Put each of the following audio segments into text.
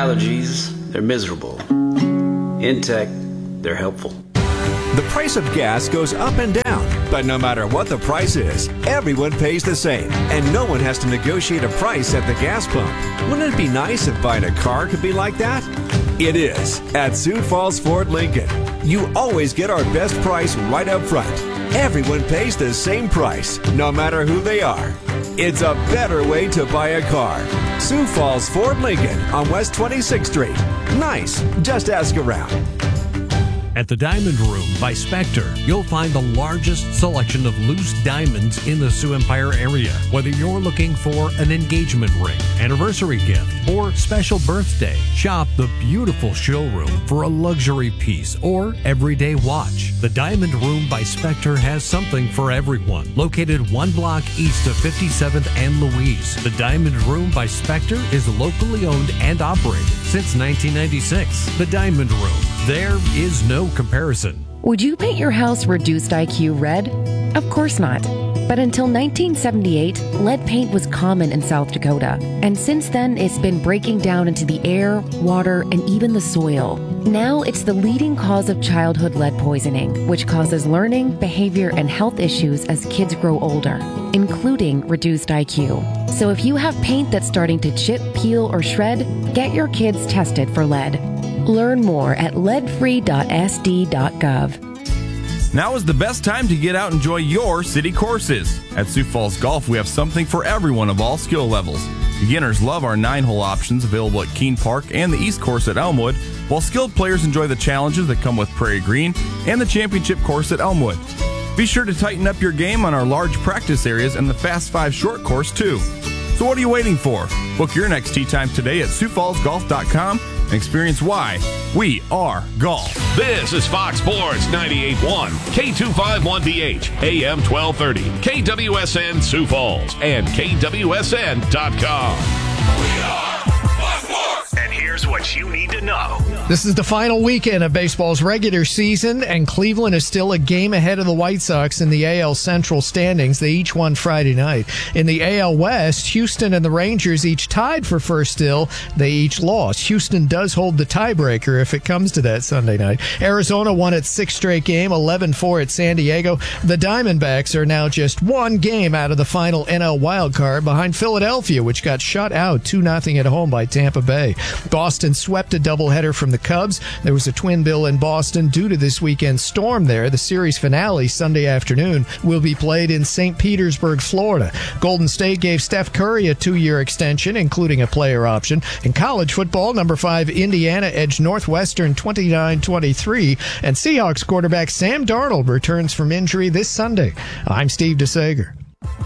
allergies, they're miserable. In tech, they're helpful. The price of gas goes up and down, but no matter what the price is, everyone pays the same, and no one has to negotiate a price at the gas pump. Wouldn't it be nice if buying a car could be like that? It is at Sioux Falls Ford Lincoln. You always get our best price right up front. Everyone pays the same price, no matter who they are. It's a better way to buy a car. Sioux Falls Ford Lincoln on West 26th Street. Nice. Just ask around. At the Diamond Room by Spectre, you'll find the largest selection of loose diamonds in the Sioux Empire area. Whether you're looking for an engagement ring, anniversary gift, or special birthday, shop the beautiful showroom for a luxury piece or everyday watch. The Diamond Room by Spectre has something for everyone. Located 1 block east of 57th and Louise, the Diamond Room by Spectre is locally owned and operated since 1996. The Diamond Room. There is no comparison. Would you paint your house reduced IQ red? Of course not. But until 1978, lead paint was common in South Dakota. And since then, it's been breaking down into the air, water, and even the soil. Now it's the leading cause of childhood lead poisoning, which causes learning, behavior, and health issues as kids grow older, including reduced IQ. So if you have paint that's starting to chip, peel, or shred, get your kids tested for lead. Learn more at leadfree.sd.gov. Now is the best time to get out and enjoy your city courses. At Sioux Falls Golf, we have something for everyone of all skill levels. Beginners love our 9-hole options available at Keene Park and the East Course at Elmwood, while skilled players enjoy the challenges that come with Prairie Green and the championship course at Elmwood. Be sure to tighten up your game on our large practice areas and the Fast 5 short course, too. So what are you waiting for? Book your next tee time today at SiouxFallsGolf.com and experience why we are golf. This is Fox Sports 98.1, K251DH, AM 1230, KWSN Sioux Falls, and KWSN.com. We are Fox Sports. And here's what you need to know. This is the final weekend of baseball's regular season, and Cleveland is still a game ahead of the White Sox in the AL Central standings. They each won Friday night. In the AL West, Houston and the Rangers each tied for first still. They each lost. Houston does hold the tiebreaker if it comes to that Sunday night. Arizona won its sixth straight game, 11-4 at San Diego. The Diamondbacks are now just one game out of the final NL wildcard behind Philadelphia, which got shut out 2-0 at home by Tampa Bay. Boston swept a doubleheader from the Cubs. There was a twin bill in Boston due to this weekend's storm there. The series finale Sunday afternoon will be played in St. Petersburg, Florida. Golden State gave Steph Curry a 2-year extension, including a player option. In college football, number 5 Indiana edged Northwestern 29-23, and Seahawks quarterback Sam Darnold returns from injury this Sunday. I'm Steve DeSager.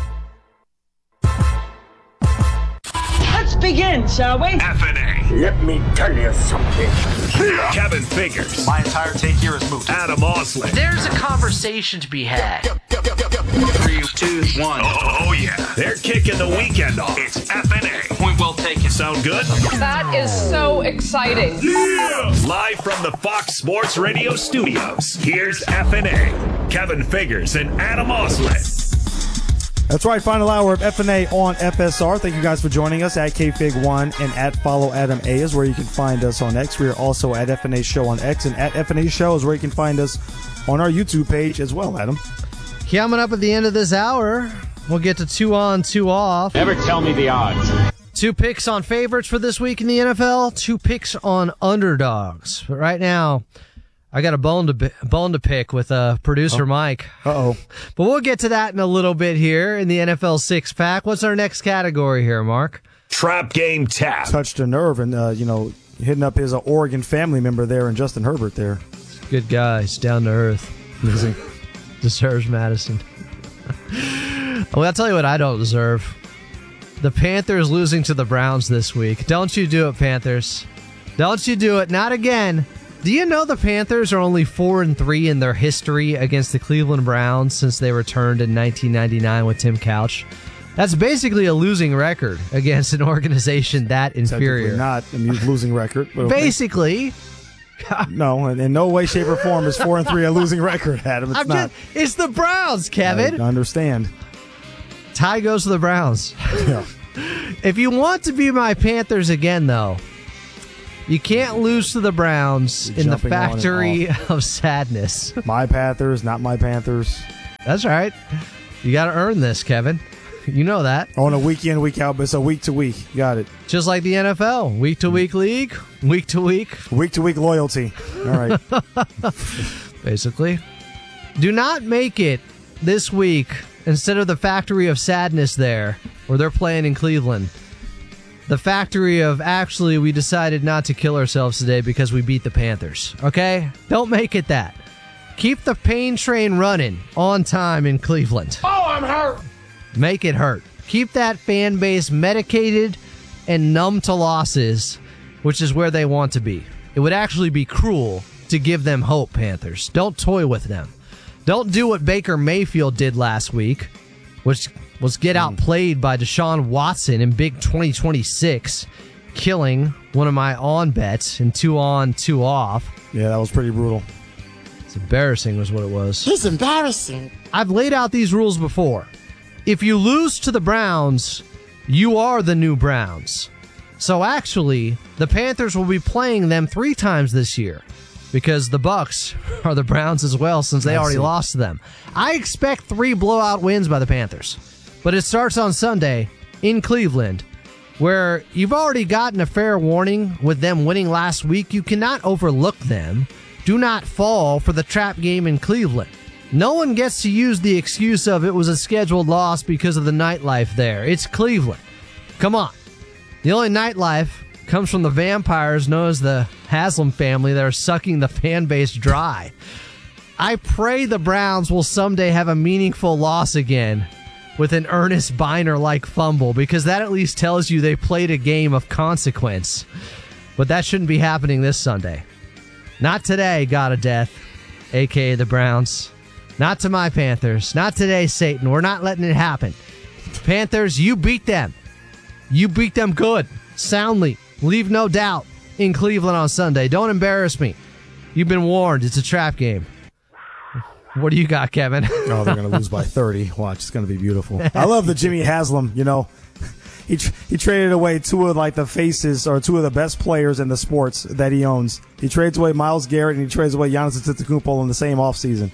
Let's begin, shall we? FNA. Let me tell you something. Kevin Figures. My entire take here is moot. Adam Osley. There's a conversation to be had. 3, 2, 1. Oh, yeah. They're kicking the weekend off. It's FNA. Point well taken. Sound good? That is so exciting. Yeah! Live from the Fox Sports Radio studios, here's FNA. Kevin Figures and Adam Osley. That's right, final hour of FNA on FSR. Thank you guys for joining us. At KFig1 and at Follow Adam A is where you can find us on X. We are also at FNA Show on X, and at FNA Show is where you can find us on our YouTube page as well, Adam. Coming up at the end of this hour, we'll get to 2 on, 2 off. Never tell me the odds. 2 picks on favorites for this week in the NFL, 2 picks on underdogs. But right now, I got a bone to pick with producer Mike. Uh-oh. But we'll get to that in a little bit here in the NFL 6-pack. What's our next category here, Mark? Trap game tap. Touched a nerve and, hitting up his Oregon family member there and Justin Herbert there. Good guys, down to earth. Amazing. Deserves Madison. Well, I'll tell you what I don't deserve. The Panthers losing to the Browns this week. Don't you do it, Panthers. Don't you do it. Not again. Do you know the Panthers are only 4-3 in their history against the Cleveland Browns since they returned in 1999 with Tim Couch? That's basically a losing record against an organization that inferior. Not a losing record. But basically. No, in no way, shape, or form is 4-3 a losing record, Adam. It's not. It's the Browns, Kevin. I understand. Tie goes to the Browns. Yeah. If you want to be my Panthers again, though, You can't lose to the Browns You're in the jumping on and factory of sadness. My Panthers, not my Panthers. That's right. You got to earn this, Kevin. You know that. On a week in, week out, but it's a week to week. Got it. Just like the NFL. Week to week league, week to week. Week to week loyalty. All right. Basically. Do not make it this week instead of the factory of sadness there, where they're playing in Cleveland. The factory of actually we decided not to kill ourselves today because we beat the Panthers. Okay? Don't make it that. Keep the pain train running on time in Cleveland. Oh, I'm hurt. Make it hurt. Keep that fan base medicated and numb to losses, which is where they want to be. It would actually be cruel to give them hope, Panthers. Don't toy with them. Don't do what Baker Mayfield did last week, which was get outplayed by Deshaun Watson in Big 2026, killing one of my on bets in 2 on, 2 off. Yeah, that was pretty brutal. It's embarrassing was what it was. It's embarrassing. I've laid out these rules before. If you lose to the Browns, you are the new Browns. So actually, the Panthers will be playing them 3 times this year because the Bucs are the Browns as well since they already lost to them. I expect 3 blowout wins by the Panthers. But it starts on Sunday in Cleveland, where you've already gotten a fair warning with them winning last week. You cannot overlook them. Do not fall for the trap game in Cleveland. No one gets to use the excuse of it was a scheduled loss because of the nightlife there. It's Cleveland. Come on. The only nightlife comes from the vampires known as the Haslam family that are sucking the fan base dry. I pray the Browns will someday have a meaningful loss again with an Ernest Biner-like fumble, because that at least tells you they played a game of consequence. But that shouldn't be happening this Sunday. Not today, God of Death, a.k.a. the Browns. Not to my Panthers. Not today, Satan. We're not letting it happen. Panthers, you beat them. You beat them good, soundly. Leave no doubt in Cleveland on Sunday. Don't embarrass me. You've been warned. It's a trap game. What do you got, Kevin? Oh, they're going to lose by 30. Watch, it's going to be beautiful. I love the Jimmy Haslam, you know. He traded away 2 of like the faces or 2 of the best players in the sports that he owns. He trades away Myles Garrett and he trades away Giannis Antetokounmpo in the same offseason.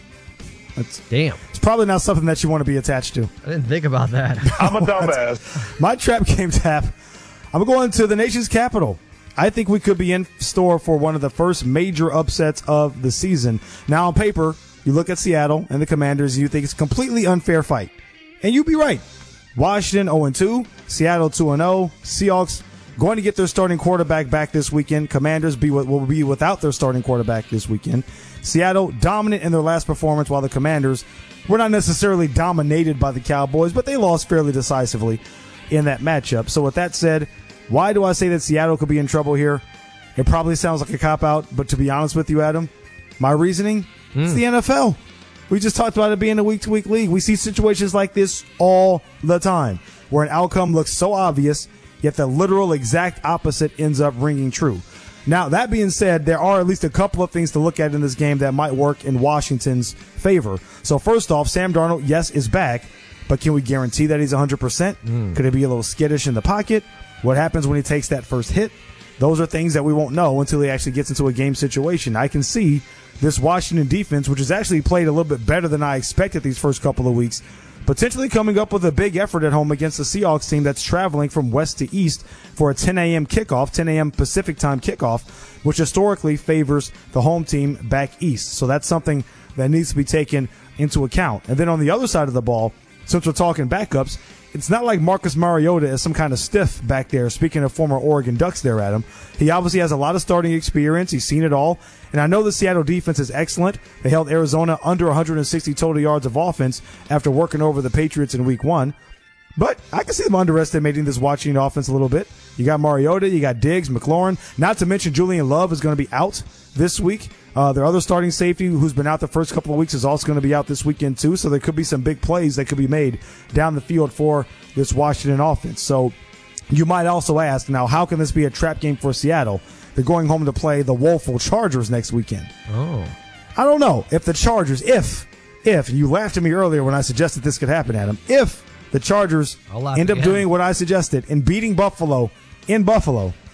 Damn. It's probably not something that you want to be attached to. I didn't think about that. I'm a dumbass. My trap game tap. I'm going to the nation's capital. I think we could be in store for one of the first major upsets of the season. Now, on paper, you look at Seattle and the Commanders, and you think it's a completely unfair fight. And you'd be right. Washington 0-2, Seattle 2-0, Seahawks going to get their starting quarterback back this weekend. Commanders will be without their starting quarterback this weekend. Seattle dominant in their last performance, while the Commanders were not necessarily dominated by the Cowboys, but they lost fairly decisively in that matchup. So with that said, why do I say that Seattle could be in trouble here? It probably sounds like a cop-out, but to be honest with you, Adam, my reasoning, it's the NFL. We just talked about it being a week-to-week league. We see situations like this all the time, where an outcome looks so obvious, yet the literal exact opposite ends up ringing true. Now, that being said, there are at least a couple of things to look at in this game that might work in Washington's favor. So first off, Sam Darnold, yes, is back, but can we guarantee that he's 100%? Could it be a little skittish in the pocket? What happens when he takes that first hit? Those are things that we won't know until he actually gets into a game situation. I can see this Washington defense, which has actually played a little bit better than I expected these first couple of weeks, potentially coming up with a big effort at home against the Seahawks team that's traveling from west to east for a 10 a.m. kickoff, 10 a.m. Pacific time kickoff, which historically favors the home team back east. So that's something that needs to be taken into account. And then on the other side of the ball, since we're talking backups, it's not like Marcus Mariota is some kind of stiff back there. Speaking of former Oregon Ducks there, Adam, he obviously has a lot of starting experience. He's seen it all. And I know the Seattle defense is excellent. They held Arizona under 160 total yards of offense after working over the Patriots in week 1. But I can see them underestimating this Washington offense a little bit. You got Mariota, you got Diggs, McLaurin. Not to mention Julian Love is going to be out this week. Their other starting safety, who's been out the first couple of weeks, is also going to be out this weekend too. So there could be some big plays that could be made down the field for this Washington offense. So you might also ask, now, how can this be a trap game for Seattle? They're going home to play the woeful Chargers next weekend. Oh. I don't know if the Chargers, if you laughed at me earlier when I suggested this could happen, Adam, if the Chargers end up doing what I suggested and beating Buffalo in Buffalo,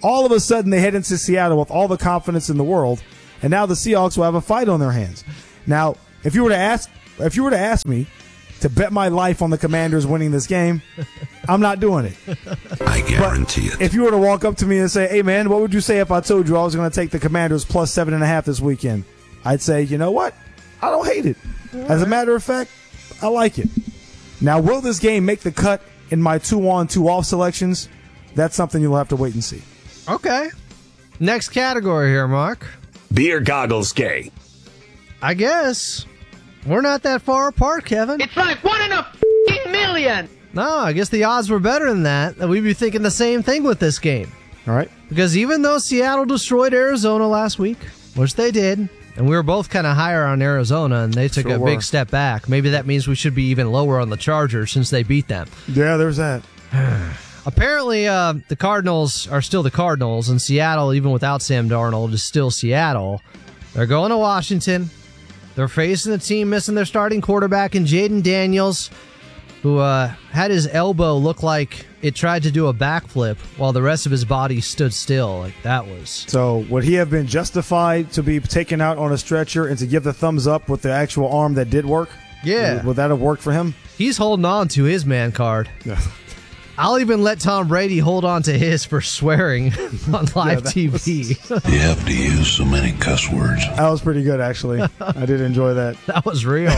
All of a sudden, they head into Seattle with all the confidence in the world, and now the Seahawks will have a fight on their hands. Now, if you were to ask me to bet my life on the Commanders winning this game, I'm not doing it. I guarantee it. If you were to walk up to me and say, "Hey, man, what would you say if I told you I was going to take the Commanders plus 7.5 this weekend?" I'd say, you know what? I don't hate it. As a matter of fact, I like it. Now, will this game make the cut in my 2-on, 2-off selections? That's something you'll have to wait and see. Okay. Next category here, Mark. Beer goggles gay. I guess we're not that far apart, Kevin. It's like 1 in a million. No, I guess the odds were better than that we'd be thinking the same thing with this game. All right. Because even though Seattle destroyed Arizona last week, which they did, and we were both kind of higher on Arizona, and they took a big step back. Maybe that means we should be even lower on the Chargers since they beat them. Yeah, there's that. Apparently, the Cardinals are still the Cardinals, and Seattle, even without Sam Darnold, is still Seattle. They're going to Washington. They're facing a team missing their starting quarterback in Jaden Daniels, who had his elbow look like it tried to do a backflip while the rest of his body stood still. Like, that was... So, would he have been justified to be taken out on a stretcher and to give the thumbs up with the actual arm that did work? Yeah. Would that have worked for him? He's holding on to his man card. Yeah. I'll even let Tom Brady hold on to his for swearing on live TV. You have to use so many cuss words. That was pretty good, actually. I did enjoy that. That was real.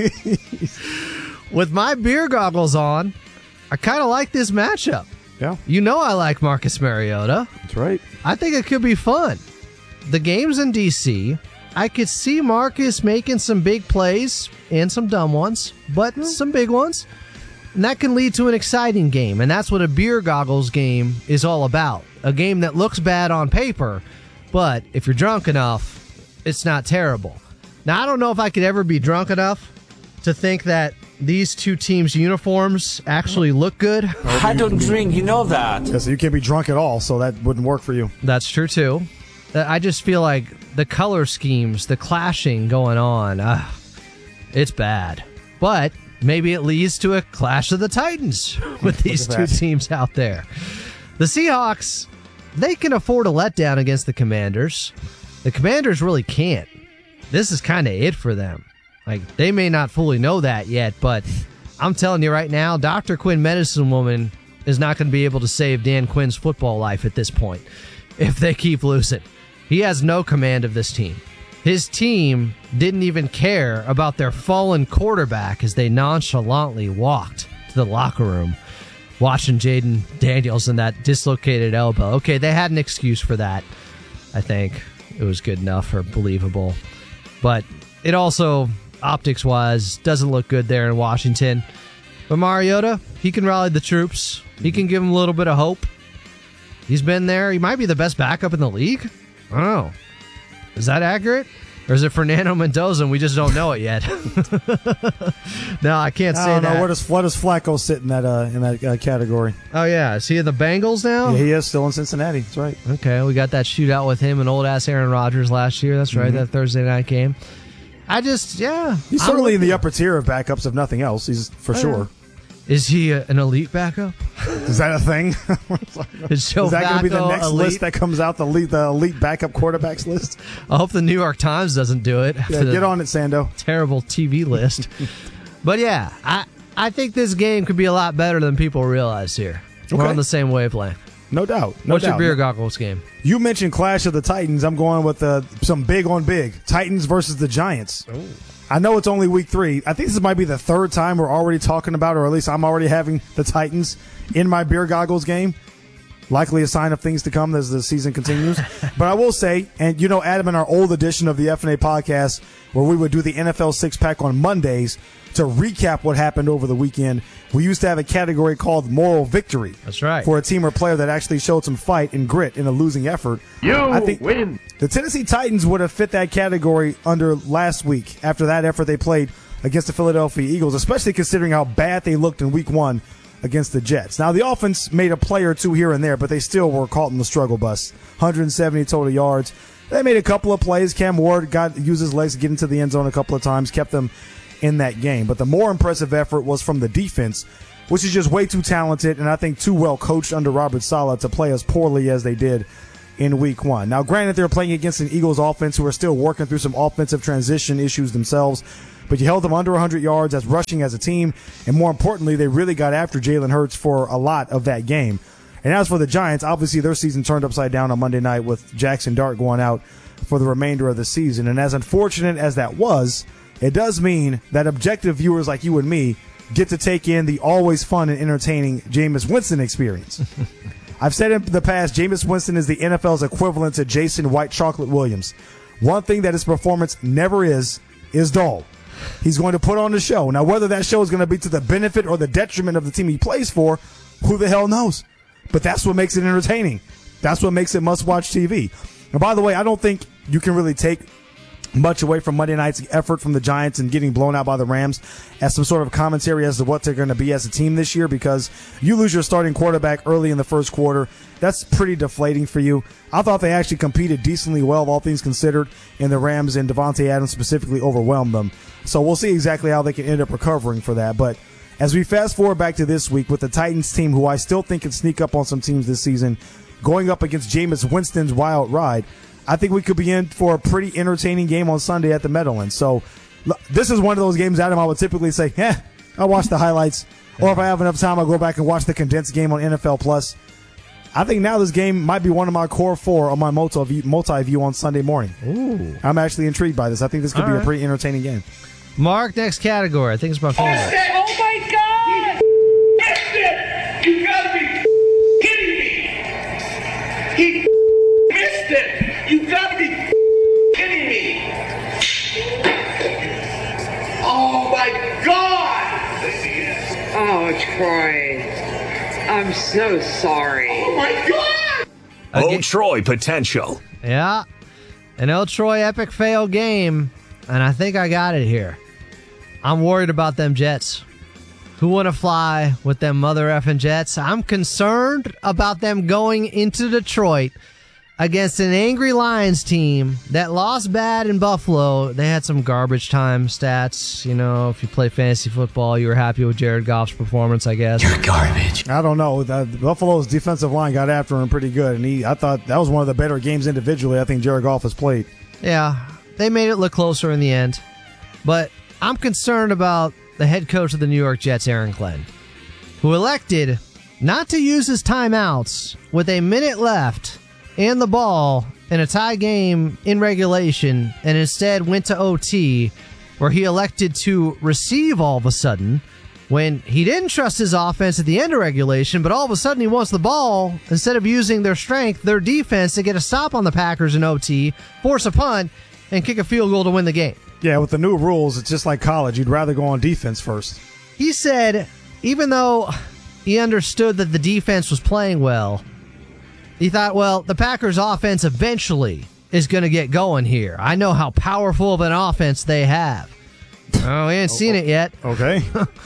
With my beer goggles on, I kind of like this matchup. Yeah. You know I like Marcus Mariota. That's right. I think it could be fun. The game's in D.C. I could see Marcus making some big plays and some dumb ones, but some big ones. And that can lead to an exciting game, and that's what a beer goggles game is all about. A game that looks bad on paper, but if you're drunk enough, it's not terrible. Now, I don't know if I could ever be drunk enough to think that these two teams' uniforms actually look good. I don't drink, you know that. Yeah, so you can't be drunk at all, so that wouldn't work for you. That's true, too. I just feel like the color schemes, the clashing going on, it's bad. But maybe it leads to a clash of the Titans with these two teams out there. The Seahawks, they can afford a letdown against the Commanders. The Commanders really can't. This is kind of it for them. Like, they may not fully know that yet, but I'm telling you right now, Dr. Quinn Medicine Woman is not going to be able to save Dan Quinn's football life at this point if they keep losing. He has no command of this team. His team didn't even care about their fallen quarterback as they nonchalantly walked to the locker room watching Jaden Daniels and that dislocated elbow. Okay, they had an excuse for that. I think it was good enough or believable. But it also, optics-wise, doesn't look good there in Washington. But Mariota, he can rally the troops. He can give them a little bit of hope. He's been there. He might be the best backup in the league. I don't know. Is that accurate? Or is it Fernando Mendoza and we just don't know it yet? No, I can't say that. Where does Flacco sit in that category? Oh, yeah. Is he in the Bengals now? Yeah, he is still in Cincinnati. That's right. Okay, we got that shootout with him and old-ass Aaron Rodgers last year. That's right, that Thursday night game. He's certainly in the upper tier of backups, if nothing else. He's for sure. Is he an elite backup? Is that a thing? Is that going to be the next elite? list that comes out, the elite backup quarterbacks list? I hope the New York Times doesn't do it. Yeah, get on it, Sando. Terrible TV list. But yeah, I think this game could be a lot better than people realize here. Okay. We're on the same wavelength. No doubt. What's your beer goggles game? You mentioned Clash of the Titans. I'm going with some big on big. Titans versus the Giants. Ooh. I know it's only week 3. I think this might be the third time we're already talking about, or at least I'm already having the Titans in my beer goggles game. Likely a sign of things to come as the season continues. But I will say, and you know, Adam, in our old edition of the FNA podcast, where we would do the NFL 6-pack on Mondays to recap what happened over the weekend, we used to have a category called Moral Victory. That's right. For a team or player that actually showed some fight and grit in a losing effort. I think win. The Tennessee Titans would have fit that category under last week after that effort they played against the Philadelphia Eagles, especially considering how bad they looked in week 1 against the Jets. Now, the offense made a play or two here and there, but they still were caught in the struggle bus. 170 total yards. They made a couple of plays. Cam Ward used his legs to get into the end zone a couple of times, kept them in that game. But the more impressive effort was from the defense, which is just way too talented and I think too well coached under Robert Saleh to play as poorly as they did in week 1. Now, granted, they're playing against an Eagles offense who are still working through some offensive transition issues themselves, but you held them under 100 yards as rushing as a team, and more importantly, they really got after Jalen Hurts for a lot of that game. And as for the Giants, obviously their season turned upside down on Monday night with Jackson Dart going out for the remainder of the season. And as unfortunate as that was, it does mean that objective viewers like you and me get to take in the always fun and entertaining Jameis Winston experience. I've said in the past, Jameis Winston is the NFL's equivalent to Jason White Chocolate Williams. One thing that his performance never is dull. He's going to put on the show. Now, whether that show is going to be to the benefit or the detriment of the team he plays for, who the hell knows? But that's what makes it entertaining. That's what makes it must-watch TV. And by the way, I don't think you can really take much away from Monday night's effort from the Giants and getting blown out by the Rams as some sort of commentary as to what they're going to be as a team this year, because you lose your starting quarterback early in the first quarter. That's pretty deflating for you. I thought they actually competed decently well, all things considered, and the Rams and Devontae Adams specifically overwhelmed them. So we'll see exactly how they can end up recovering for that. But as we fast forward back to this week with the Titans team, who I still think can sneak up on some teams this season, going up against Jameis Winston's wild ride, I think we could be in for a pretty entertaining game on Sunday at the Meadowlands. So this is one of those games, Adam, I would typically say, I'll watch the highlights. Or if I have enough time, I'll go back and watch the condensed game on NFL Plus. I think now this game might be one of my core 4 on my multi-view on Sunday morning. Ooh. I'm actually intrigued by this. I think this could be a pretty entertaining game. Mark, next category. I think it's my favorite. Oh my God! Missed it! You gotta be kidding me! He missed it! You gotta be kidding me! Oh my God! Oh, Troy. I'm so sorry. Oh my God! Troy potential. Yeah. An Troy epic fail game, and I think I got it here. I'm worried about them Jets. Who want to fly with them mother effing Jets? I'm concerned about them going into Detroit against an angry Lions team that lost bad in Buffalo. They had some garbage time stats. You know, if you play fantasy football, you were happy with Jared Goff's performance, I guess. You're garbage. I don't know. Buffalo's defensive line got after him pretty good, and I thought that was one of the better games individually I think Jared Goff has played. Yeah, they made it look closer in the end. But I'm concerned about the head coach of the New York Jets, Aaron Glenn, who elected not to use his timeouts with a minute left and the ball in a tie game in regulation, and instead went to OT, where he elected to receive all of a sudden when he didn't trust his offense at the end of regulation, but all of a sudden he wants the ball instead of using their strength, their defense, to get a stop on the Packers in OT, force a punt, and kick a field goal to win the game. Yeah, with the new rules, it's just like college. You'd rather go on defense first. He said, even though he understood that the defense was playing well, he thought, well, the Packers' offense eventually is going to get going here. I know how powerful of an offense they have. Oh, we ain't seen it yet. Okay.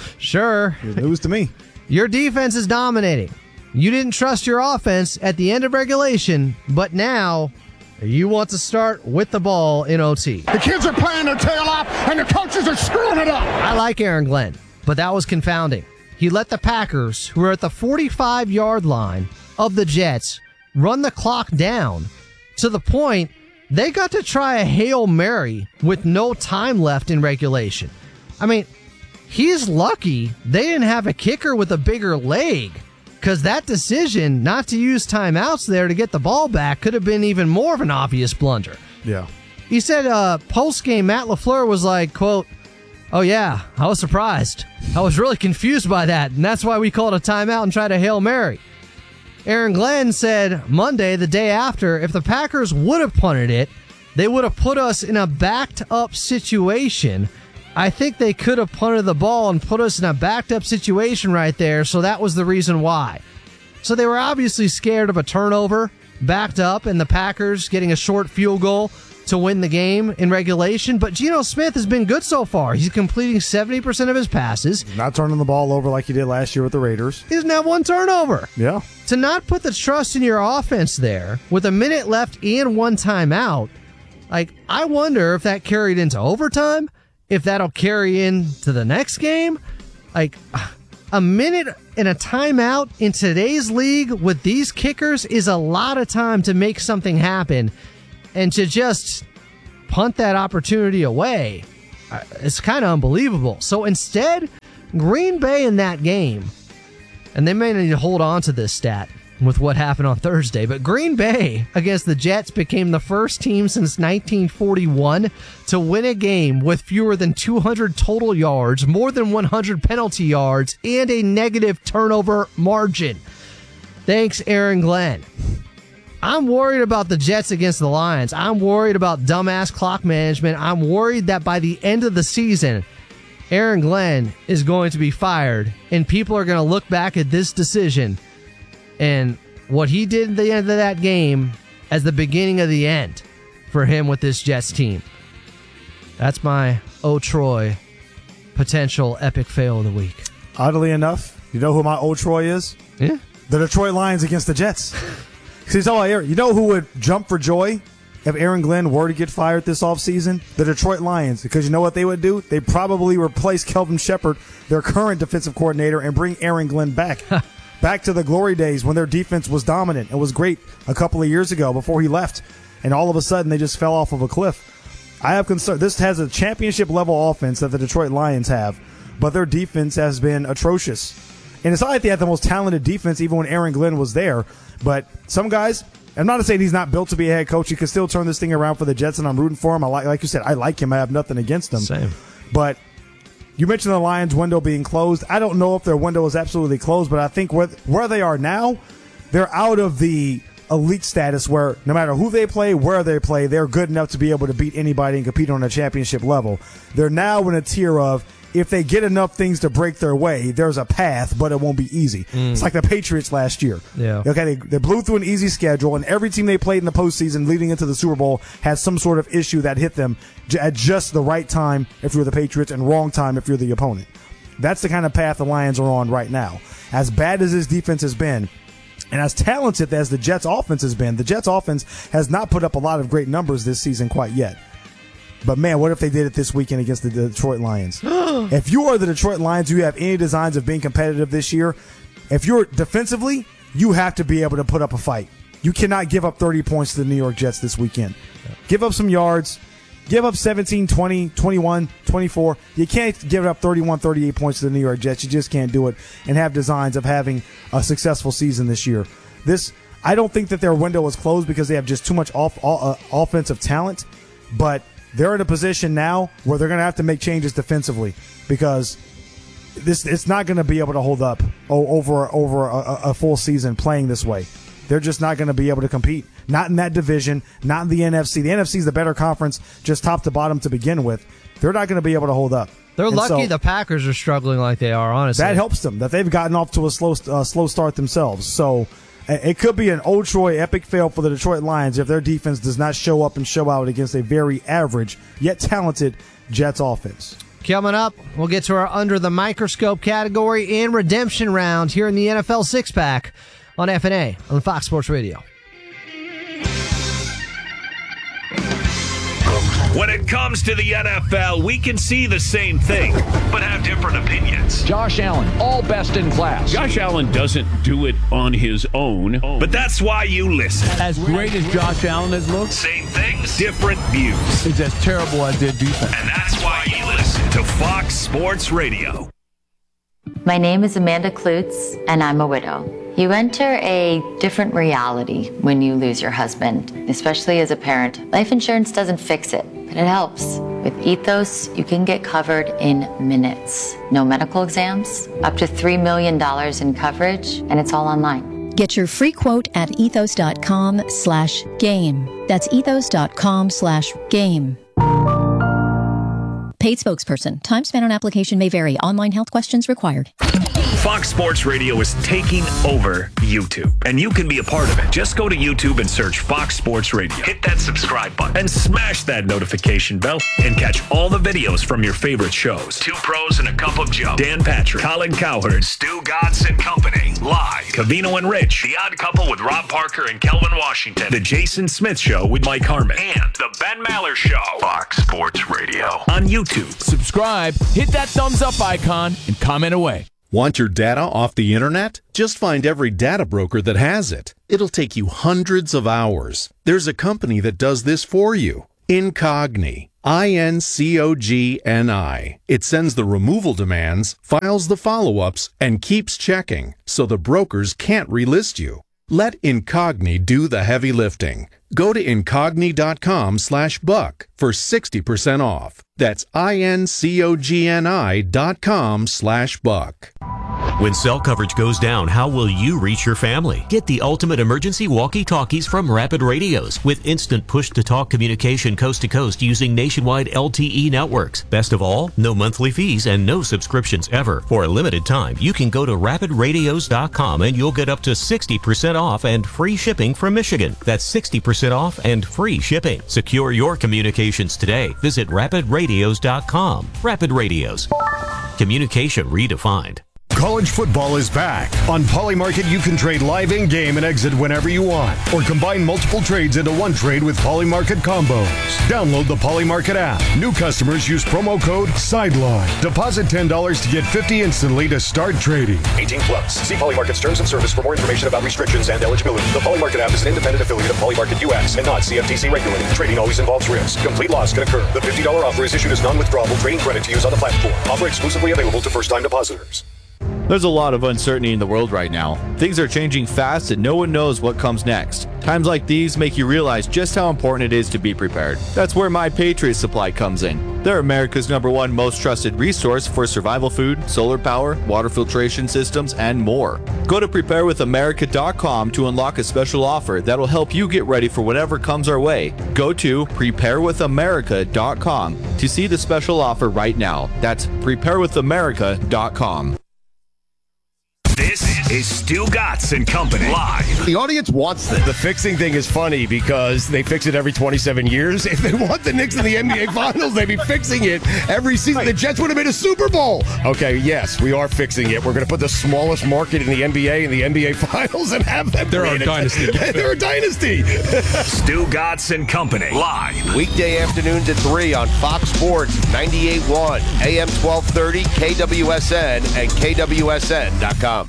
Sure. Good news to me. Your defense is dominating. You didn't trust your offense at the end of regulation, but now you want to start with the ball in OT. The kids are playing their tail off, and the coaches are screwing it up. I like Aaron Glenn, but that was confounding. He let the Packers, who are at the 45-yard line of the Jets, run the clock down to the point they got to try a Hail Mary with no time left in regulation. I mean, he's lucky they didn't have a kicker with a bigger leg, because that decision not to use timeouts there to get the ball back could have been even more of an obvious blunder. Yeah. He said post-game, Matt LaFleur was like, quote, "Oh yeah, I was surprised. I was really confused by that, and that's why we called a timeout and tried a Hail Mary." Aaron Glenn said Monday, the day after, if the Packers would have punted it, they would have put us in a backed-up situation. I think they could have punted the ball and put us in a backed-up situation right there, so that was the reason why. So they were obviously scared of a turnover, backed up, and the Packers getting a short field goal to win the game in regulation. But Geno Smith has been good so far. He's completing 70% of his passes. Not turning the ball over like he did last year with the Raiders. He doesn't have one turnover. Yeah. To not put the trust in your offense there with a minute left and one timeout, like, I wonder if that carried into overtime, if that'll carry into the next game. Like, a minute and a timeout in today's league with these kickers is a lot of time to make something happen, and to just punt that opportunity away, it's kind of unbelievable. So instead, Green Bay in that game, and they may need to hold on to this stat with what happened on Thursday, but Green Bay against the Jets became the first team since 1941 to win a game with fewer than 200 total yards, more than 100 penalty yards, and a negative turnover margin. Thanks, Aaron Glenn. I'm worried about the Jets against the Lions. I'm worried about dumbass clock management. I'm worried that by the end of the season, Aaron Glenn is going to be fired, and people are going to look back at this decision and what he did at the end of that game as the beginning of the end for him with this Jets team. That's my Troy potential epic fail of the week. Oddly enough, you know who my Troy is? Yeah. The Detroit Lions against the Jets. You know who would jump for joy if Aaron Glenn were to get fired this offseason? The Detroit Lions. Because you know what they would do? They'd probably replace Kelvin Shepard, their current defensive coordinator, and bring Aaron Glenn back. Back to the glory days when their defense was dominant. It was great a couple of years ago before he left. And all of a sudden, they just fell off of a cliff. I have concern. This has a championship-level offense that the Detroit Lions have, but their defense has been atrocious. And it's not like they had the most talented defense even when Aaron Glenn was there. But some guys, I'm not saying he's not built to be a head coach. He could still turn this thing around for the Jets, and I'm rooting for him. Like you said, I like him. I have nothing against him. Same. But you mentioned the Lions' window being closed. I don't know if their window is absolutely closed, but I think where they are now, they're out of the elite status where no matter who they play, where they play, they're good enough to be able to beat anybody and compete on a championship level. They're now in a tier of, if they get enough things to break their way, there's a path, but it won't be easy. It's like the Patriots last year. Yeah. Okay, they blew through an easy schedule, and every team they played in the postseason leading into the Super Bowl has some sort of issue that hit them at just the right time if you're the Patriots and wrong time if you're the opponent. That's the kind of path the Lions are on right now. As bad as this defense has been, and as talented as the Jets offense has been, the Jets offense has not put up a lot of great numbers this season quite yet. But, man, what if they did it this weekend against the Detroit Lions? If you are the Detroit Lions, you have any designs of being competitive this year, if you're defensively, you have to be able to put up a fight. You cannot give up 30 points to the New York Jets this weekend. Give up some yards. Give up 17, 20, 21, 24. You can't give up 31, 38 points to the New York Jets. You just can't do it and have designs of having a successful season this year. I don't think that their window is closed because they have just too much offensive talent, but they're in a position now where they're going to have to make changes defensively because it's not going to be able to hold up over a full season playing this way. They're just not going to be able to compete. Not in that division, not in the NFC. The NFC is the better conference, just top to bottom to begin with. They're not going to be able to hold up. They're lucky the Packers are struggling like they are, honestly. That helps them, that they've gotten off to a slow start themselves. So it could be an Old Troy epic fail for the Detroit Lions if their defense does not show up and show out against a very average yet talented Jets offense. Coming up, we'll get to our Under the Microscope category and redemption round here in the NFL Six Pack on FNA on Fox Sports Radio. When it comes to the NFL, we can see the same thing, but have different opinions. Josh Allen, all best in class. Josh Allen doesn't do it on his own. But that's why you listen. As great as Josh Allen has looked, same things, different views. It's as terrible as their defense. And that's why you listen to Fox Sports Radio. My name is Amanda Klutz, and I'm a widow. You enter a different reality when you lose your husband, especially as a parent. Life insurance doesn't fix it, but it helps. With Ethos, you can get covered in minutes. No medical exams, up to $3 million in coverage, and it's all online. Get your free quote at ethos.com/game. That's ethos.com/game. Paid spokesperson. Time spent on application may vary. Online health questions required. Fox Sports Radio is taking over YouTube, and you can be a part of it. Just go to YouTube and search Fox Sports Radio. Hit that subscribe button and smash that notification bell and catch all the videos from your favorite shows. Two Pros and a Cup of Joe, Dan Patrick, Colin Cowherd, Stu Gatz and Company, live. Covino and Rich, The Odd Couple with Rob Parker and Kelvin Washington, The Jason Smith Show with Mike Harmon, and The Ben Maller Show. Fox Sports Radio on YouTube. Subscribe, hit that thumbs up icon, and comment away. Want your data off the internet? Just find every data broker that has it. It'll take you hundreds of hours. There's a company that does this for you. Incogni. INCOGNI. It sends the removal demands, files the follow-ups, and keeps checking, so the brokers can't relist you. Let Incogni do the heavy lifting. Go to incogni.com/buck for 60% off. That's INCOGNI.com/buck. When cell coverage goes down, how will you reach your family? Get the ultimate emergency walkie-talkies from Rapid Radios with instant push-to-talk communication coast to coast using nationwide LTE networks. Best of all, no monthly fees and no subscriptions ever. For a limited time, you can go to rapidradios.com and you'll get up to 60% off and free shipping from Michigan. That's 60% off and free shipping. Secure your communications today. Visit rapidradios.com. Rapid Radios. Communication redefined. College football is back. On Polymarket, you can trade live in-game and exit whenever you want, or combine multiple trades into one trade with Polymarket combos. Download the Polymarket app. New customers use promo code SIDELINE. Deposit $10 to get $50 instantly to start trading. 18 plus. See Polymarket's terms of service for more information about restrictions and eligibility. The Polymarket app is an independent affiliate of Polymarket US and not CFTC regulated. Trading always involves risk. Complete loss can occur. The $50 offer is issued as non-withdrawable trading credit to use on the platform. Offer exclusively available to first-time depositors. There's a lot of uncertainty in the world right now. Things are changing fast and no one knows what comes next. Times like these make you realize just how important it is to be prepared. That's where My Patriot Supply comes in. They're America's #1 most trusted resource for survival food, solar power, water filtration systems, and more. Go to preparewithamerica.com to unlock a special offer that'll help you get ready for whatever comes our way. Go to preparewithamerica.com to see the special offer right now. That's preparewithamerica.com. This is Stu Gatz and Company live. The audience wants this. The fixing thing is funny because they fix it every 27 years. If they want the Knicks in the NBA Finals, they'd be fixing it every season. The Jets would have made a Super Bowl. Okay, yes, we are fixing it. We're going to put the smallest market in the NBA in the NBA Finals and have them. They're our dynasty. They're a dynasty. Stu Gatz and Company live. Weekday afternoons at 3 on Fox Sports 98.1, AM 1230, KWSN, and KWSN.com.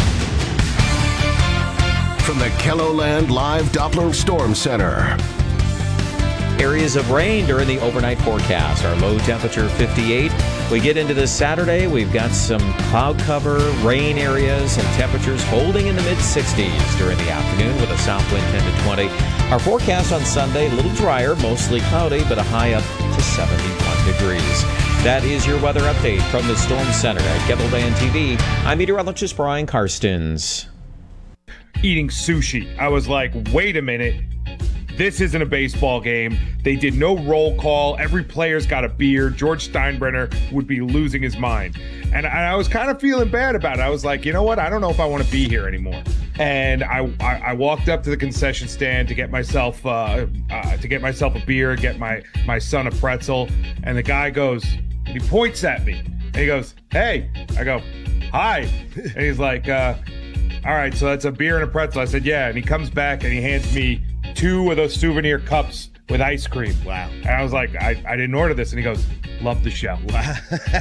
From the KELOLAND Live Doppler Storm Center. Areas of rain during the overnight forecast. Our low temperature 58. We get into this Saturday, we've got some cloud cover, rain areas, and temperatures holding in the mid-60s during the afternoon with a south wind 10 to 20. Our forecast on Sunday, a little drier, mostly cloudy, but a high up to 71 degrees. That is your weather update from the Storm Center at KELOLAND TV. I'm meteorologist Brian Karstens. Eating sushi. I was like, wait a minute. This isn't a baseball game. They did no roll call. Every player's got a beer. George Steinbrenner would be losing his mind. And I was kind of feeling bad about it. I was like, you know what? I don't know if I want to be here anymore. And I walked up to the concession stand to get myself a beer, get my son a pretzel. And the guy goes, and he points at me. And he goes, hey. I go, hi. And he's like, all right, so that's a beer and a pretzel. I said, yeah. And he comes back and he hands me 2 of those souvenir cups with ice cream. Wow. And I was like, I didn't order this. And he goes, love the show. Wow.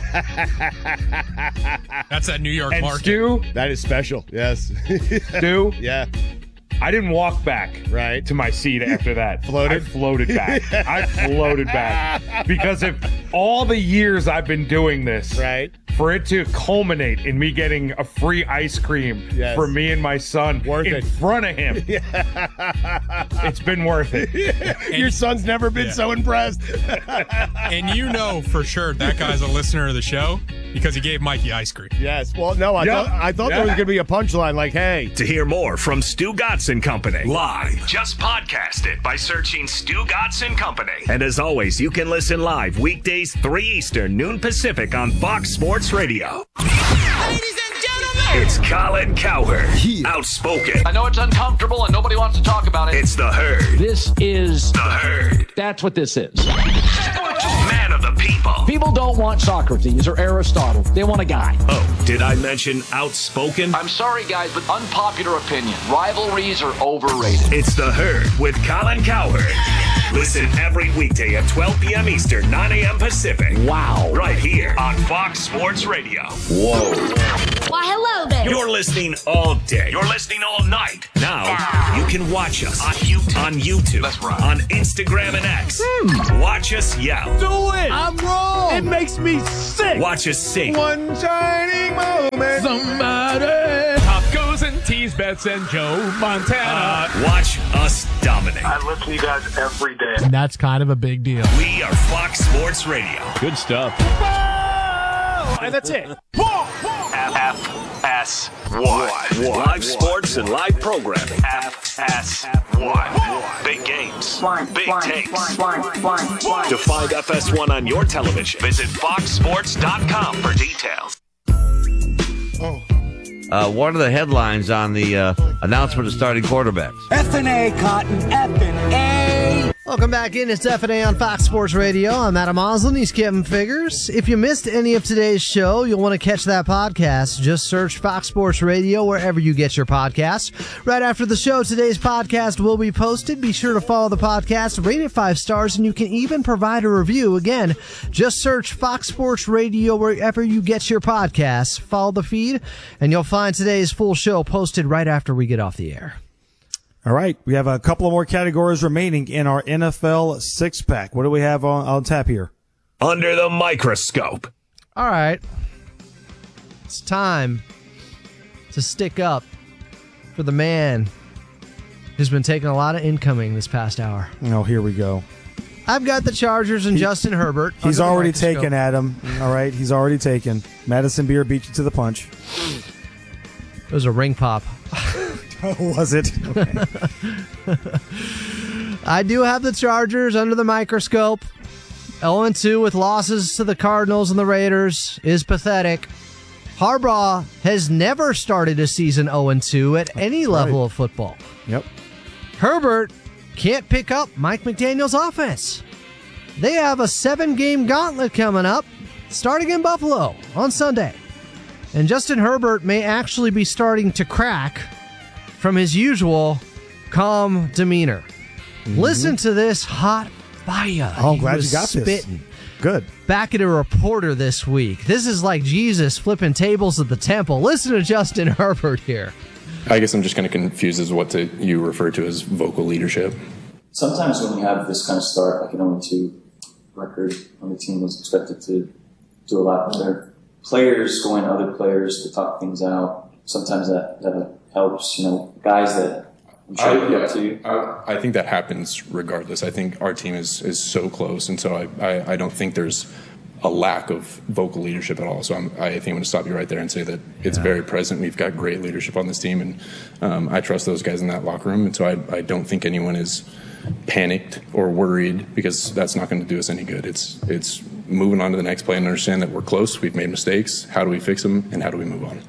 That's that New York market. Stu, that is special. Yes. Stu? Yeah. I didn't walk back to my seat after that. I floated back. I floated back. Because if all the years I've been doing this, for it to culminate in me getting a free ice cream for me and my son in front of him, it's been worth it. Your son's never been so impressed. And you know for sure that guy's a listener of the show because he gave Mikey ice cream. Yes. Well, no, I thought there was going to be a punchline like, hey. To hear more from Stu Gatz and Company live, just podcast it by searching Stu Gatz and Company. And as always, you can listen live weekdays 3 Eastern, noon Pacific on Fox Sports Radio. Ladies and gentlemen, it's Colin Cowherd, outspoken. I know it's uncomfortable and nobody wants to talk about it. It's the Herd. This is the Herd. That's what this is. Man of the people. People don't want Socrates or Aristotle. They want a guy. Oh, did I mention outspoken? I'm sorry, guys, but unpopular opinion. Rivalries are overrated. It's the Herd with Colin Cowherd. Listen every weekday at 12 p.m. Eastern, 9 a.m. Pacific. Wow. Right here on Fox Sports Radio. Whoa. Why, hello there. You're listening all day. You're listening all night. Now, you can watch us on YouTube. That's right. On Instagram and X. Watch us yell. Do it. I'm wrong. It makes me sick. Watch us sing. One shining moment. Somebody. Top goes and tease bets and Joe Montana. Watch us dominate. I listen to you guys every day. And that's kind of a big deal. We are Fox Sports Radio. Good stuff. And that's it. FS1. Live sports and live programming. FS1. Big games. Big takes. To find FS1 on your television, visit foxsports.com for details. One of the headlines on the announcement of starting quarterbacks. F&A, Cotton. F&A. Welcome back in. It's F&A on Fox Sports Radio. I'm Adam Oslin. He's Kevin Figures. If you missed any of today's show, you'll want to catch that podcast. Just search Fox Sports Radio wherever you get your podcasts. Right after the show, today's podcast will be posted. Be sure to follow the podcast, rate it 5 stars, and you can even provide a review. Again, just search Fox Sports Radio wherever you get your podcasts. Follow the feed, and you'll find today's full show posted right after we get off the air. All right, we have a couple of more categories remaining in our NFL six-pack. What do we have on tap here? Under the microscope. All right. It's time to stick up for the man who's been taking a lot of incoming this past hour. Oh, here we go. I've got the Chargers and Justin Herbert. He's already taken, Adam. All right, he's already taken. Madison Beer beat you to the punch. It was a ring pop. Oh, was it? Okay. I do have the Chargers under the microscope. 0-2 with losses to the Cardinals and the Raiders is pathetic. Harbaugh has never started a season 0-2 at any level of football. Yep. Herbert can't pick up Mike McDaniel's offense. They have a 7-game gauntlet coming up, starting in Buffalo on Sunday. And Justin Herbert may actually be starting to crack from his usual calm demeanor. Listen to this hot fire. Oh, I'm glad you got this. Good. Back at a reporter this week. This is like Jesus flipping tables at the temple. Listen to Justin Herbert here. I guess I'm just kind of confused as what you refer to as vocal leadership. Sometimes when you have this kind of start, like an 0-2 record on the team was expected to do a lot better. Players going to other players to talk things out. Sometimes that helps, guys that I'm sure look up to you. I think that happens regardless. I think our team is so close, and so I don't think there's a lack of vocal leadership at all. So I think I'm going to stop you right there and say that it's very present. We've got great leadership on this team, and I trust those guys in that locker room, and so I don't think anyone is panicked or worried, because that's not going to do us any good. It's moving on to the next play and understand that we're close, we've made mistakes, how do we fix them, and how do we move on?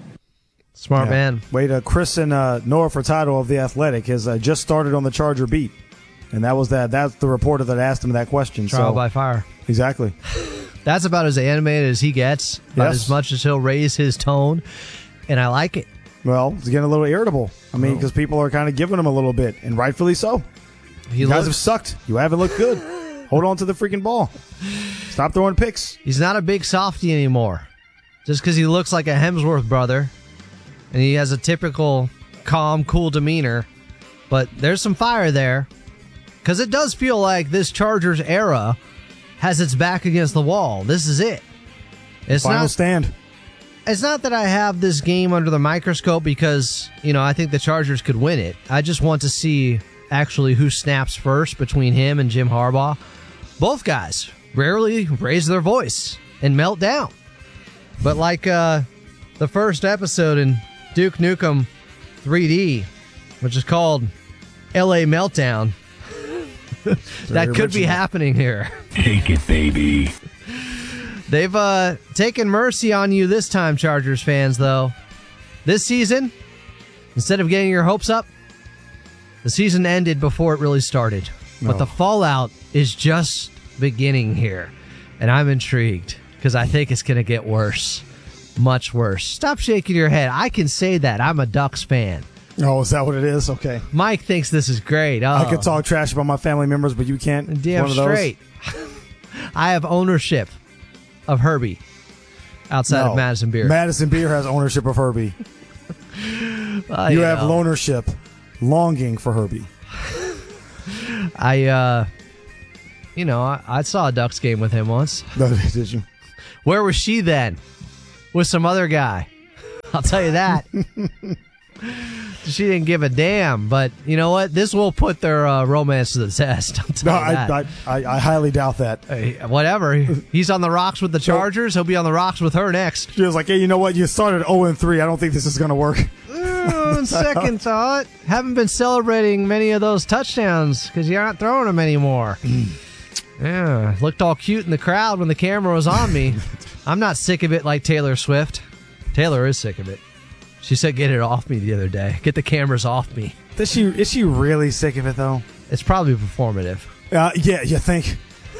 Smart man. Wait, Chris and Noah Furtado of The Athletic has just started on the Charger beat. And that's the reporter that asked him that question. Trial by fire. Exactly. That's about as animated as he gets, about as much as he'll raise his tone. And I like it. Well, he's getting a little irritable. I mean, because people are kind of giving him a little bit, and rightfully so. You guys have sucked. You haven't looked good. Hold on to the freaking ball. Stop throwing picks. He's not a big softy anymore. Just because he looks like a Hemsworth brother. And he has a typical calm, cool demeanor. But there's some fire there. Because it does feel like this Chargers era has its back against the wall. This is it. It's Final stand. It's not that I have this game under the microscope because, I think the Chargers could win it. I just want to see actually who snaps first between him and Jim Harbaugh. Both guys rarely raise their voice and melt down. But like the first episode in Duke Nukem 3D, which is called LA Meltdown, that could be happening here. Take it, baby. They've taken mercy on you this time, Chargers fans, though. This season, instead of getting your hopes up, the season ended before it really started. But the fallout is just beginning here. And I'm intrigued because I think it's going to get worse. Much worse. Stop shaking your head. I can say that. I'm a Ducks fan. Oh, is that what it is? Okay. Mike thinks this is great. Oh. I could talk trash about my family members, but you can't. Damn One of those. straight. I have ownership of Herbie outside of Madison Beer. Madison Beer has ownership of Herbie. You have loanership, longing for Herbie. I saw a Ducks game with him once. No, did you? Where was she then? With some other guy. I'll tell you that. She didn't give a damn, but you know what? This will put their romance to the test. I'll tell you that. I highly doubt that. Hey, whatever. He's on the rocks with the Chargers. He'll be on the rocks with her next. She was like, hey, you know what? You started 0-3. I don't think this is going to work. Second thought. Haven't been celebrating many of those touchdowns because you're not throwing them anymore. Yeah, looked all cute in the crowd when the camera was on me. I'm not sick of it like Taylor Swift. Taylor is sick of it. She said, get it off me the other day. Get the cameras off me. Is she really sick of it, though? It's probably performative. Yeah, you think?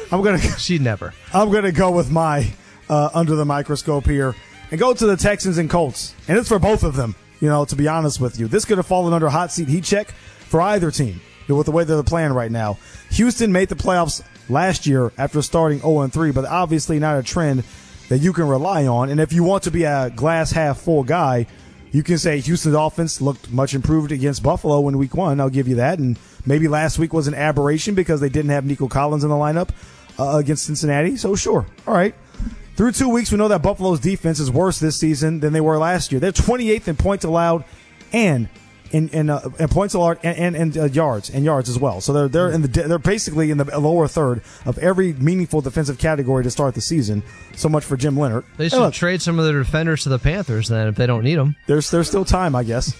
She'd never. I'm going to go with my under the microscope here and go to the Texans and Colts. And it's for both of them, to be honest with you. This could have fallen under hot seat heat check for either team with the way they're playing right now. Houston made the playoffs last year after starting 0-3, but obviously not a trend that you can rely on. And if you want to be a glass half full guy, you can say Houston's offense looked much improved against Buffalo in week 1. I'll give you that. And maybe last week was an aberration because they didn't have Nico Collins in the lineup against Cincinnati. So sure. All right. Through 2 weeks, we know that Buffalo's defense is worse this season than they were last year. They're 28th in points allowed and in points allowed and yards as well. So they're basically in the lower third of every meaningful defensive category to start the season. So much for Jim Leonhard. They should trade some of their defenders to the Panthers then if they don't need them. There's still time, I guess.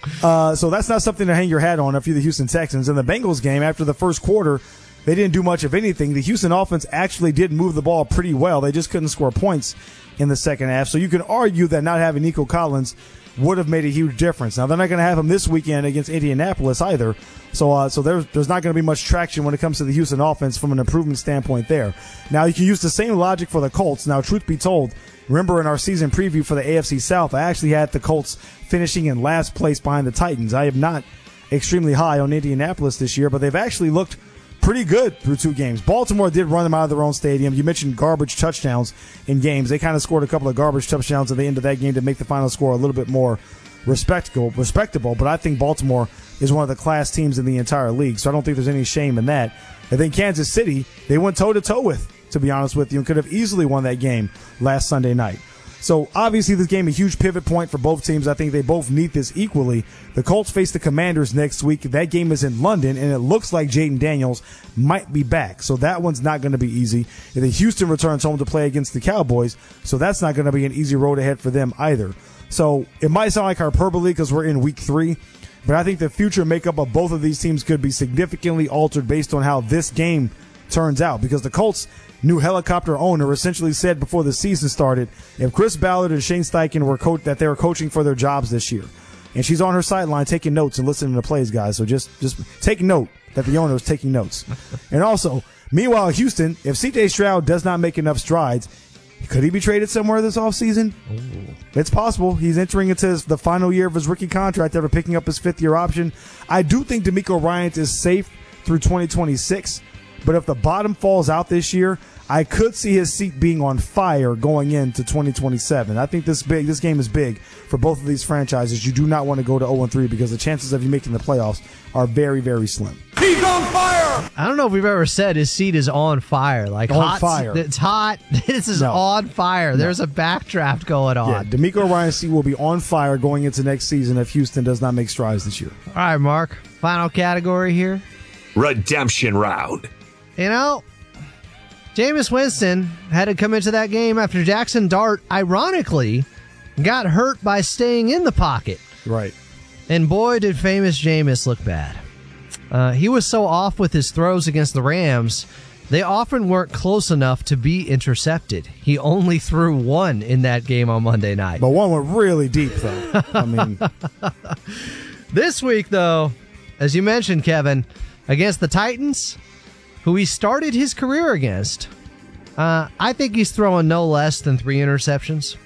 So that's not something to hang your hat on if you're the Houston Texans. In the Bengals game, after the first quarter, they didn't do much of anything. The Houston offense actually did move the ball pretty well. They just couldn't score points in the second half. So you can argue that not having Nico Collins would have made a huge difference. Now, they're not going to have him this weekend against Indianapolis either. So there's not going to be much traction when it comes to the Houston offense from an improvement standpoint there. Now, you can use the same logic for the Colts. Now, truth be told, remember in our season preview for the AFC South, I actually had the Colts finishing in last place behind the Titans. I am not extremely high on Indianapolis this year, but they've actually looked pretty good through 2 games. Baltimore did run them out of their own stadium. You mentioned garbage touchdowns in games. They kind of scored a couple of garbage touchdowns at the end of that game to make the final score a little bit more respectable. But I think Baltimore is one of the class teams in the entire league, so I don't think there's any shame in that. I think Kansas City, they went toe-to-toe with, to be honest with you, and could have easily won that game last Sunday night. So, obviously, this game a huge pivot point for both teams. I think they both need this equally. The Colts face the Commanders next week. That game is in London, and it looks like Jaden Daniels might be back. So, that one's not going to be easy. And then Houston returns home to play against the Cowboys, so that's not going to be an easy road ahead for them either. So, it might sound like hyperbole because we're in week 3, but I think the future makeup of both of these teams could be significantly altered based on how this game turns out, because the Colts' new helicopter owner essentially said before the season started if Chris Ballard and Shane Steichen were that they were coaching for their jobs this year. And she's on her sideline taking notes and listening to plays, guys. So just take note that the owner is taking notes. And also, meanwhile, Houston, if C.J. Stroud does not make enough strides, could he be traded somewhere this offseason? It's possible. He's entering into the final year of his rookie contract after picking up his 5th-year option. I do think DeMeco Ryans is safe through 2026. But if the bottom falls out this year, I could see his seat being on fire going into 2027. I think this game is big for both of these franchises. You do not want to go to 0-3 because the chances of you making the playoffs are very, very slim. He's on fire! I don't know if we've ever said his seat is on fire. Like on fire. It's hot. This is on fire. There's a backdraft going on. Yeah, DeMeco Ryans' seat will be on fire going into next season if Houston does not make strides this year. All right, Mark. Final category here. Redemption round. Jameis Winston had to come into that game after Jackson Dart, ironically, got hurt by staying in the pocket. Right. And boy, did famous Jameis look bad. He was so off with his throws against the Rams, they often weren't close enough to be intercepted. He only threw 1 in that game on Monday night. But 1 went really deep, though. I mean, this week, though, as you mentioned, Kevin, against the Titans, who he started his career against, I think he's throwing no less than 3 interceptions.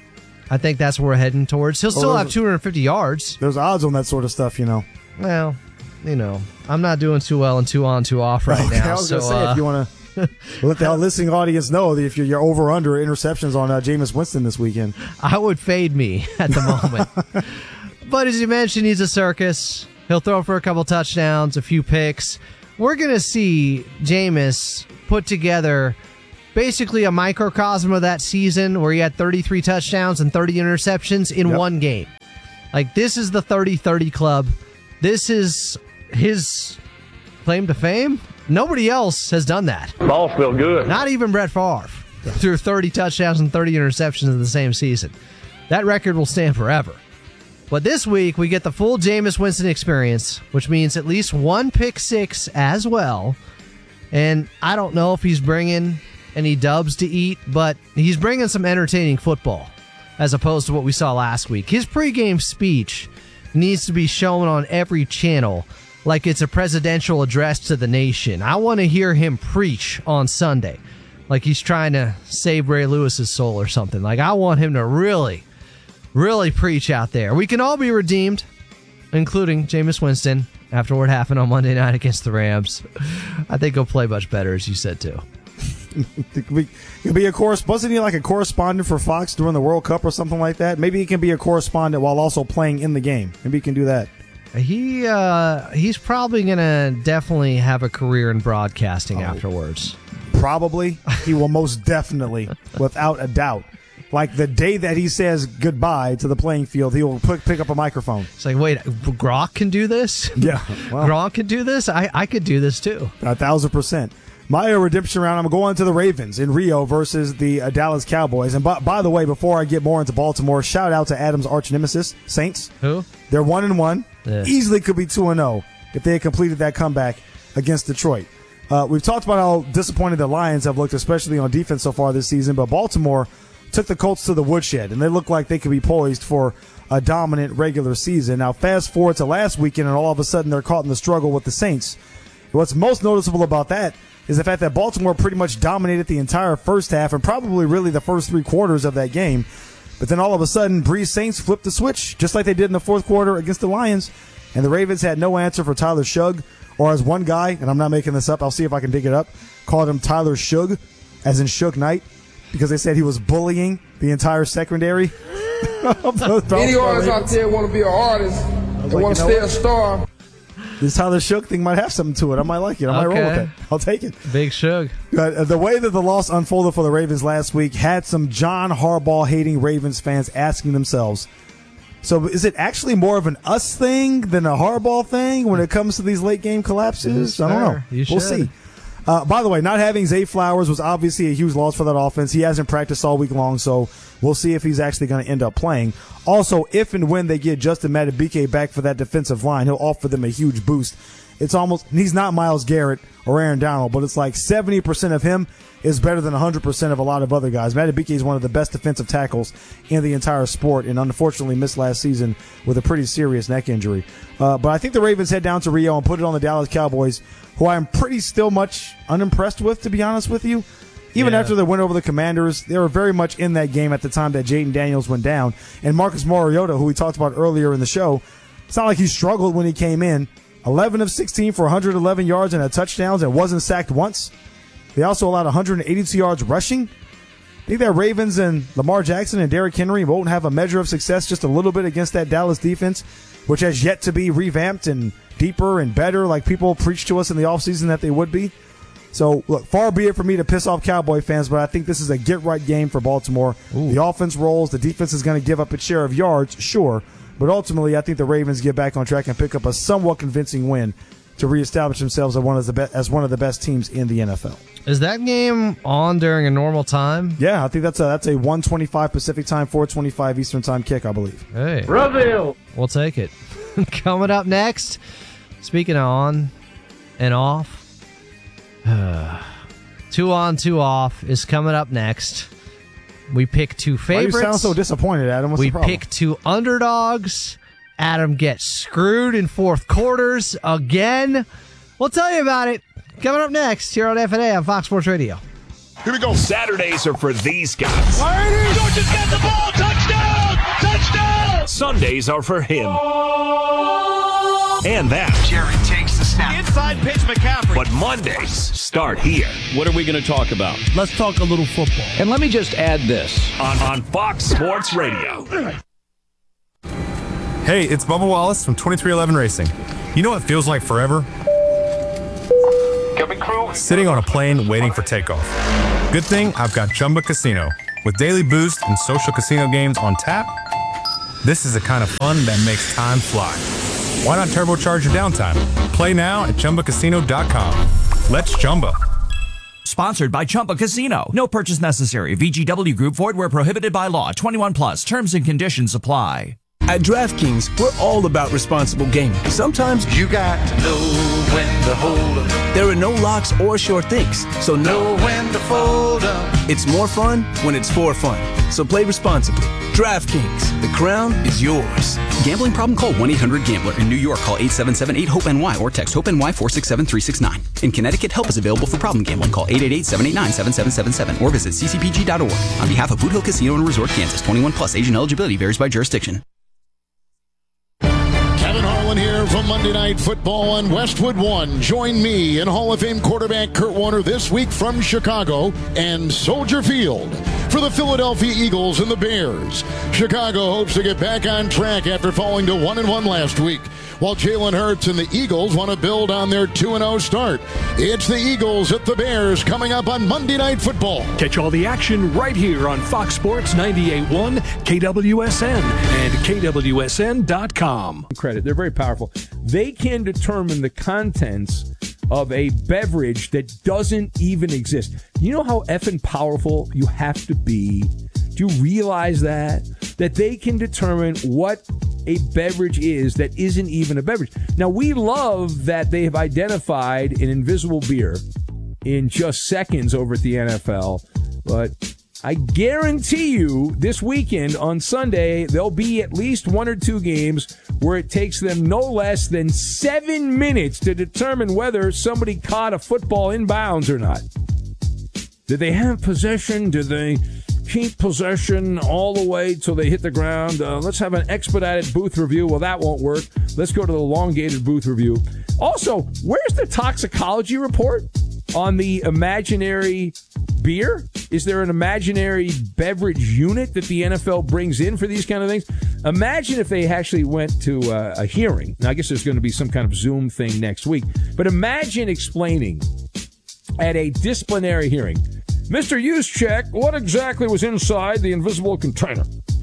I think that's what we're heading towards. He'll still have 250 yards. There's odds on that sort of stuff, Well, I'm not doing too well in 2-on, 2-off right now. I was going to say, if you want to let the listening audience know that if you're over under interceptions on Jameis Winston this weekend. I would fade me at the moment. But as you mentioned, he's a circus. He'll throw for a couple touchdowns, a few picks. We're going to see Jameis put together basically a microcosm of that season where he had 33 touchdowns and 30 interceptions in one game. Like, this is the 30-30 club. This is his claim to fame. Nobody else has done that. Ball feel good. Not even Brett Favre threw 30 touchdowns and 30 interceptions in the same season. That record will stand forever. But this week, we get the full Jameis Winston experience, which means at least one pick six as well. And I don't know if he's bringing any dubs to eat, but he's bringing some entertaining football as opposed to what we saw last week. His pregame speech needs to be shown on every channel like it's a presidential address to the nation. I want to hear him preach on Sunday like he's trying to save Ray Lewis's soul or something. Like, I want him to really preach out there. We can all be redeemed, including Jameis Winston, after what happened on Monday night against the Rams. I think he'll play much better, as you said, too. He'll be wasn't he like a correspondent for Fox during the World Cup or something like that? Maybe he can be a correspondent while also playing in the game. Maybe he can do that. He's probably going to definitely have a career in broadcasting afterwards. Probably. He will most definitely, without a doubt. Like the day that he says goodbye to the playing field, he will pick up a microphone. It's like, wait, Gronk can do this? Yeah. Well, Gronk can do this? I could do this too. 1,000%. My redemption round, I'm going to the Ravens in Rio versus the Dallas Cowboys. And by the way, before I get more into Baltimore, shout out to Adam's arch nemesis, Saints. Who? They're 1-1. Yeah. Easily could be 2-0 if they had completed that comeback against Detroit. We've talked about how disappointed the Lions have looked, especially on defense so far this season, but Baltimore took the Colts to the woodshed, and they look like they could be poised for a dominant regular season. Now, fast forward to last weekend, and all of a sudden they're caught in the struggle with the Saints. What's most noticeable about that is the fact that Baltimore pretty much dominated the entire first half and probably really the first three quarters of that game. But then all of a sudden, Breeze Saints flipped the switch, just like they did in the fourth quarter against the Lions, and the Ravens had no answer for Tyler Shugg, or as one guy, and I'm not making this up, I'll see if I can dig it up, called him Tyler Shugg, as in Suge Knight, because they said he was bullying the entire secondary. Any artists out there want to be an artist and want to stay a star. This Tyler Shugg thing might have something to it. I might like it. I might roll with it. I'll take it. Big Shugg. The way that the loss unfolded for the Ravens last week had some John Harbaugh-hating Ravens fans asking themselves, so is it actually more of an us thing than a Harbaugh thing when it comes to these late-game collapses? I don't know. We'll see. By the way, not having Zay Flowers was obviously a huge loss for that offense. He hasn't practiced all week long, so we'll see if he's actually going to end up playing. Also, if and when they get Justin Madubuike back for that defensive line, he'll offer them a huge boost. It's almost, he's not Myles Garrett or Aaron Donald, but it's like 70% of him is better than 100% of a lot of other guys. Madubuike is one of the best defensive tackles in the entire sport, and unfortunately missed last season with a pretty serious neck injury. But I think the Ravens head down to Rio and put it on the Dallas Cowboys, who I'm pretty still much unimpressed with, to be honest with you. Even after they went over the Commanders, they were very much in that game at the time that Jaden Daniels went down. And Marcus Mariota, who we talked about earlier in the show, it's not like he struggled when he came in. 11 of 16 for 111 yards and a touchdown and wasn't sacked once. They also allowed 182 yards rushing. I think that Ravens and Lamar Jackson and Derrick Henry won't have a measure of success just a little bit against that Dallas defense, which has yet to be revamped and deeper and better like people preached to us in the offseason that they would be. So, look, far be it for me to piss off Cowboy fans, but I think this is a get-right game for Baltimore. Ooh. The offense rolls. The defense is going to give up its share of yards, sure. But ultimately, I think the Ravens get back on track and pick up a somewhat convincing win to reestablish themselves as one of the best teams in the NFL. Is that game on during a normal time? Yeah, I think that's a 1:25 Pacific time, 4:25 Eastern time kick, I believe. Hey. Brazil. We'll take it. Coming up next, speaking of on and off, 2 on, 2 off is coming up next. We pick two favorites. Why do you sound so disappointed, Adam? What's the problem? We pick two underdogs. Adam gets screwed in fourth quarters again. We'll tell you about it coming up next here on FNA on Fox Sports Radio. Here we go. Saturdays are for these guys. George has got the ball. Touchdown! Touchdown! Sundays are for him. And that. Jerry takes the snap. Inside pitch, McCaffrey. But Mondays start here. What are we going to talk about? Let's talk a little football. And let me just add this. On Fox Sports Radio. Hey, it's Bubba Wallace from 2311 Racing. You know what feels like forever? Sitting on a plane waiting for takeoff. Good thing I've got Chumba Casino. With daily boost and social casino games on tap, this is the kind of fun that makes time fly. Why not turbocharge your downtime? Play now at ChumbaCasino.com. Let's Chumba. Sponsored by Chumba Casino. No purchase necessary. VGW Group. Void where prohibited by law. 21 plus. Terms and conditions apply. At DraftKings, we're all about responsible gaming. Sometimes you got to know when to hold up. There are no locks or sure things, so know when to fold up. It's more fun when it's for fun. So play responsibly. DraftKings, the crown is yours. Gambling problem? Call 1-800-GAMBLER. In New York, call 877-8-HOPE-NY or text HOPE-NY 467-369. In Connecticut, help is available for problem gambling. Call 888-789-7777 or visit ccpg.org. On behalf of Boot Hill Casino and Resort, Kansas, 21 plus. Age and eligibility varies by jurisdiction. Kevin Harlan here from Monday Night Football on Westwood One. Join me and Hall of Fame quarterback Kurt Warner this week from Chicago and Soldier Field for the Philadelphia Eagles and the Bears. Chicago hopes to get back on track after falling to 1-1 last week, while Jalen Hurts and the Eagles want to build on their 2-0 start. It's the Eagles at the Bears coming up on Monday Night Football. Catch all the action right here on Fox Sports 98.1, KWSN, and KWSN.com. Credit. They're very powerful. They can determine the contents of a beverage that doesn't even exist. You know how effing powerful you have to be? Do you realize that? That they can determine what a beverage is that isn't even a beverage. Now, we love that they have identified an invisible beer in just seconds over at the NFL, but I guarantee you this weekend on Sunday, there'll be at least one or two games where it takes them no less than 7 minutes to determine whether somebody caught a football in bounds or not. Did they have possession? Did they keep possession all the way till they hit the ground? Let's have an expedited booth review. Well, that won't work. Let's go to the elongated booth review. Also, where's the toxicology report on the imaginary beer? Is there an imaginary beverage unit that the NFL brings in for these kind of things? Imagine if they actually went to a hearing. Now, I guess there's going to be some kind of Zoom thing next week. But imagine explaining at a disciplinary hearing, Mr. Juszczyk, what exactly was inside the invisible container?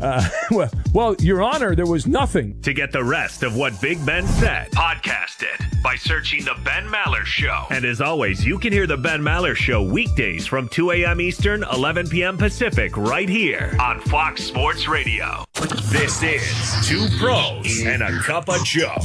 Well, Your Honor, there was nothing. To get the rest of what Big Ben said, podcast it by searching The Ben Maller Show. And as always, you can hear The Ben Maller Show weekdays from 2 a.m. Eastern, 11 p.m. Pacific, right here on Fox Sports Radio. This is Two Pros and a Cup of Joe.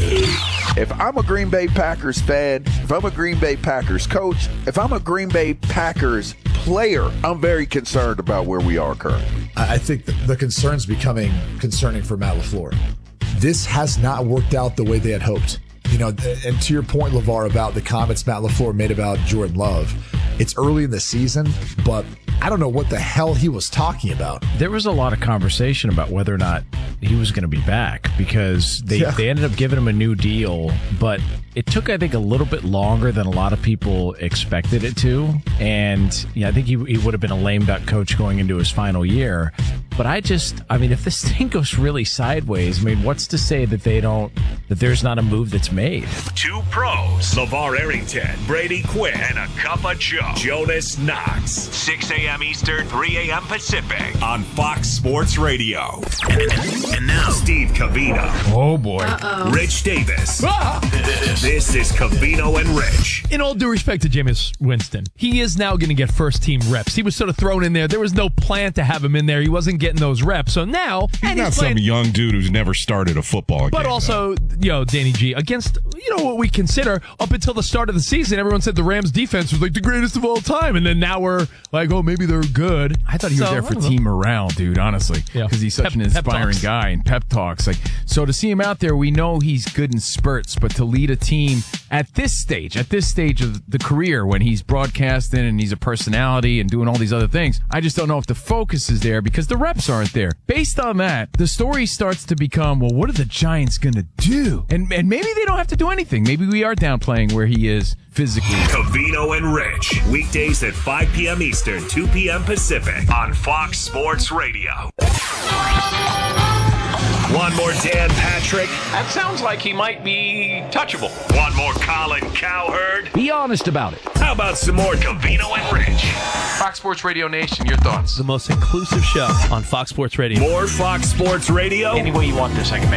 If I'm a Green Bay Packers fan, if I'm a Green Bay Packers coach, if I'm a Green Bay Packers player, I'm very concerned about where we are currently. I think the concern's becoming concerning for Matt LaFleur. This has not worked out the way they had hoped. You know, and to your point, LeVar, about the comments Matt LaFleur made about Jordan Love, it's early in the season, but I don't know what the hell he was talking about. There was a lot of conversation about whether or not he was going to be back because they ended up giving him a new deal, but it took, I think, a little bit longer than a lot of people expected it to. And yeah, I think he would have been a lame duck coach going into his final year. But I mean, if this thing goes really sideways, I mean, what's to say that that there's not a move that's made? Two Pros, LeVar Arrington, Brady Quinn, and a Cup of Joe, Jonas Knox, 6 a.m. Eastern, 3 a.m. Pacific on Fox Sports Radio. And now, Steve Covino. Oh, boy. Rich Davis. This is Covino and Rich. In all due respect to Jameis Winston, he is now going to get first-team reps. He was sort of thrown in there. There was no plan to have him in there. He wasn't getting those reps. So now... He's not some young dude who's never started a football game. But also, Danny G, against, what we consider, up until the start of the season, everyone said the Rams defense was like the greatest of all time. And then now we're like, oh, maybe they're good. I thought he was there for team morale, dude, honestly. Because he's such an inspiring guy and pep talks. So to see him out there, we know he's good in spurts, but to lead a team at this stage of the career when he's broadcasting and he's a personality and doing all these other things, I just don't know if the focus is there because the reps reps aren't there. Based on that, the story starts to become, well, what are the Giants going to do? And maybe they don't have to do anything. Maybe we are downplaying where he is physically. Covino and Rich, weekdays at 5 p.m. Eastern, 2 p.m. Pacific on Fox Sports Radio. One more Dan Patrick. That sounds like he might be touchable. One more Colin Cowherd. Be honest about it. How about some more Covino and Rich? Fox Sports Radio Nation, your thoughts? The most inclusive show on Fox Sports Radio. More Fox Sports Radio. Any way you want this, I can make